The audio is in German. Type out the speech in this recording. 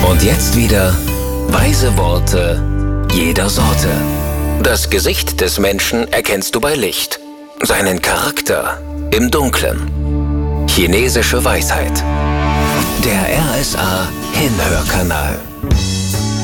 Und jetzt wieder weise Worte jeder Sorte. Das Gesicht des Menschen erkennst du bei Licht, seinen Charakter im Dunklen. Chinesische Weisheit. Der RSA Hinhörkanal.